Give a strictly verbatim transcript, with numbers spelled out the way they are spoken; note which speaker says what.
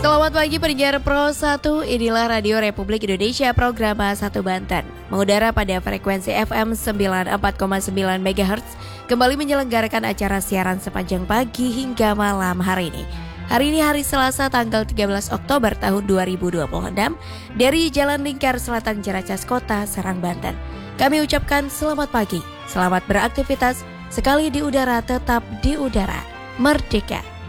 Speaker 1: Selamat pagi pendengar Pro satu, inilah Radio Republik Indonesia program satu Banten. Mengudara pada frekuensi F M sembilan puluh empat koma sembilan megahertz, kembali menyelenggarakan acara siaran sepanjang pagi hingga malam hari ini. Hari ini hari Selasa tanggal tiga belas Oktober tahun dua ribu dua puluh enam dari Jalan Lingkar Selatan Ciracas Kota, Serang, Banten. Kami ucapkan selamat pagi, selamat beraktivitas, sekali di udara tetap di udara, merdeka.